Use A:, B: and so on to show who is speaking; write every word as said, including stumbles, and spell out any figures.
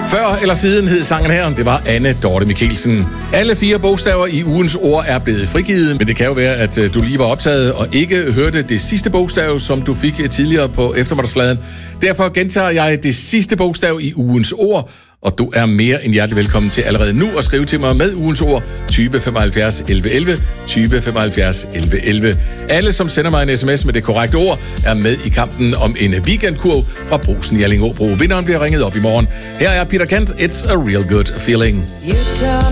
A: Før eller siden hed sangen her, det var Anne Dorte Michelsen. Alle fire bogstaver i ugens ord er blevet frigivet, men det kan jo være, at du lige var optaget og ikke hørte det sidste bogstav, som du fik tidligere på eftermiddagsfladen. Derfor gentager jeg det sidste bogstav i ugens ord, og du er mere end hjertelig velkommen til allerede nu at skrive til mig med ugens ord tyve femoghalvfjerds elleve elleve, tyve femoghalvfjerds elleve elleve. Alle, som sender mig en sms med det korrekte ord, er med i kampen om en weekendkurv fra Brugsen i Allingåbro. Vinderen bliver ringet op i morgen. Her er Peter Kent, It's a Real Good Feeling.